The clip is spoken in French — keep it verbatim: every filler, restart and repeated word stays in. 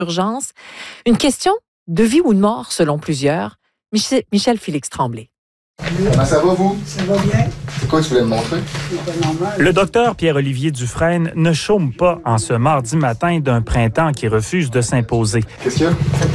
urgence. Une question de vie ou de mort, selon plusieurs. Michel, Michel Félix Tremblay. Comment ça va, vous? Ça va bien. C'est quoi que tu voulais me montrer? C'est pas normal. Le docteur Pierre-Olivier Dufresne ne chôme pas en ce mardi matin d'un printemps qui refuse de s'imposer. Qu'est-ce qu'il y a?